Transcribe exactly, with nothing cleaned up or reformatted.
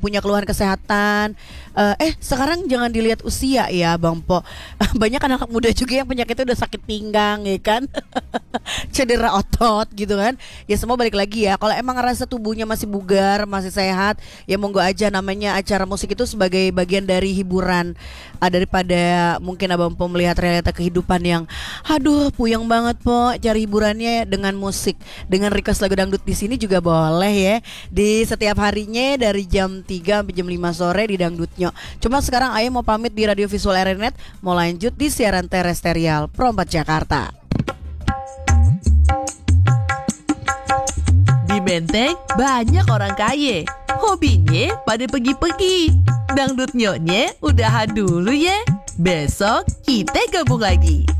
punya keluhan kesehatan. Uh, eh sekarang jangan dilihat usia ya Bang Po. Banyak anak muda juga yang penyakitnya udah sakit pinggang ya kan. Cedera otot gitu kan. Ya semua balik lagi ya. Kalau emang ngerasa tubuhnya masih bugar, masih sehat, ya monggo aja, namanya acara musik itu sebagai bagian dari hiburan. Uh, daripada mungkin Abang Po melihat realita kehidupan yang aduh puyeng banget Po, cari hiburannya dengan musik, dengan request lagu dangdut di sini juga boleh ya. Di setiap harinya dari jam tiga sampai jam lima sore di Dangdutnya. Cuma sekarang Ayah mau pamit di Radio Visual Arenet, mau lanjut di siaran terestrial Pro empat Jakarta. Di Menteng banyak orang kaya, hobinya pada pergi-pergi. Dangdut nyoknya udahan dulu ya. Besok kita gabung lagi.